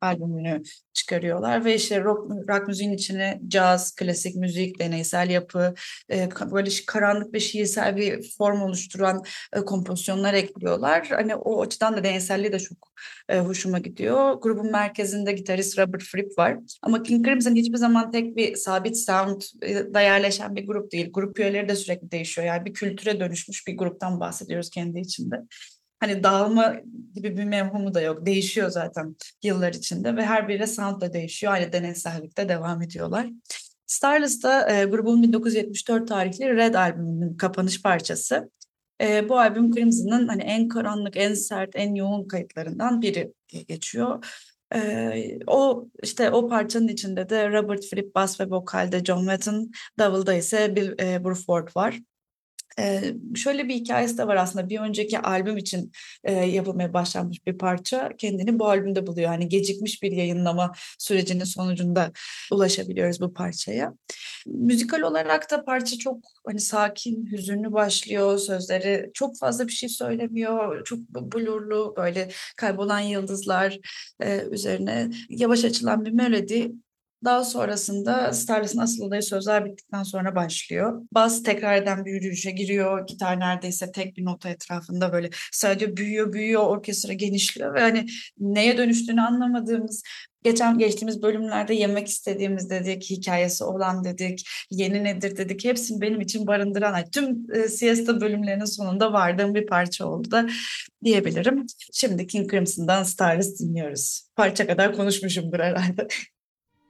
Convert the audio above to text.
albümünü çıkarıyorlar ve işte rock müziğin içine caz, klasik müzik, deneysel yapı, böyle karanlık ve şiirsel bir form oluşturan kompozisyonlar ekliyorlar. Hani o açıdan da deneyselliği de çok hoşuma gidiyor. Grubun merkezinde gitarist Robert Fripp var. Ama King Crimson hiçbir zaman tek bir sabit soundda yerleşen bir grup değil. Grup üyeleri de sürekli değişiyor. Yani bir kültüre dönüşmüş bir gruptan bahsediyoruz kendi içinde. Hani dağılma gibi bir mevhumu da yok. Değişiyor zaten yıllar içinde ve her biri sound da değişiyor. Aynı deneysellikte devam ediyorlar. Starless da grubun 1974 tarihli Red albümünün kapanış parçası. Bu albüm Crimson'ın hani en karanlık, en sert, en yoğun kayıtlarından biri diye geçiyor. O işte o parçanın içinde de Robert Fripp bass ve vokalde, John Wetton davulda ise Bill Bruford var. Şöyle bir hikayesi de var aslında. Bir önceki albüm için yapılmaya başlanmış bir parça kendini bu albümde buluyor. Hani gecikmiş bir yayınlama sürecinin sonucunda ulaşabiliyoruz bu parçaya. Müzikal olarak da parça çok hani sakin, hüzünlü başlıyor. Sözleri çok fazla bir şey söylemiyor. Çok blurlu böyle kaybolan yıldızlar üzerine yavaş açılan bir melodi. Daha sonrasında Starless'ın asıl olayı sözler bittikten sonra başlıyor. Bas tekrardan bir yürüyüşe giriyor. Gitar neredeyse tek bir nota etrafında böyle sadece büyüyor büyüyor, orkestra genişliyor ve hani neye dönüştüğünü anlamadığımız, geçtiğimiz bölümlerde yemek istediğimiz dedik, hikayesi olan dedik, yeni nedir dedik. Hepsini benim için barındıran, hani tüm Siesta bölümlerinin sonunda vardığım bir parça oldu da diyebilirim. Şimdi King Crimson'dan Starless dinliyoruz. Parça kadar konuşmuşumdur herhalde.